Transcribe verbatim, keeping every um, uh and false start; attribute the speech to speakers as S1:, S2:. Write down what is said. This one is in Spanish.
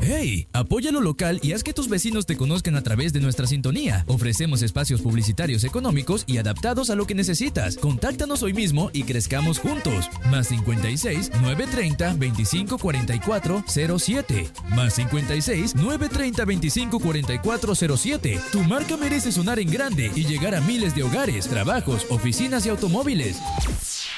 S1: ¡Hey! Apoya lo local y haz que tus vecinos te conozcan a través de nuestra sintonía. Ofrecemos espacios publicitarios económicos y adaptados a lo que necesitas. Contáctanos hoy mismo y crezcamos juntos. Más cincuenta y seis, nueve treinta, veinticinco cuarenta y cuatro, cero siete. Más cincuenta y seis, nueve treinta, veinticinco cuarenta y cuatro, cero siete. Tu marca merece sonar en grande y llegar a miles de hogares, trabajos, oficinas y automóviles.